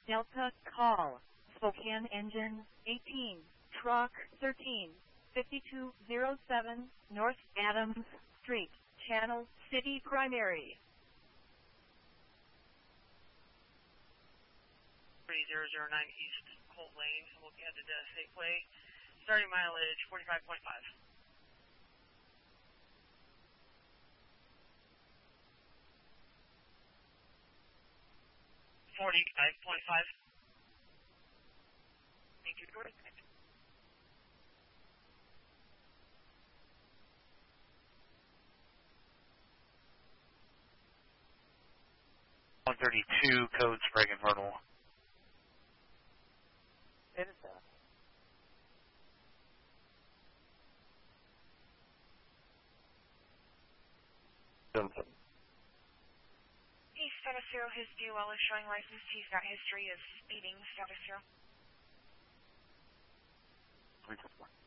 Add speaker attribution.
Speaker 1: Delta call. Spokane engine 18, truck 13, 5207 North Adams Street, Channel City Primary.
Speaker 2: 3009 East Colt Lane, and we'll be headed to Safeway. Starting mileage 45.5. 45.5. Thank you, George.
Speaker 3: .132 code Sprague and Vernal.
Speaker 4: It is that.
Speaker 5: Johnson.
Speaker 6: East status 0, his DOL is showing license. He's got history of speeding. Status 0.
Speaker 5: 364.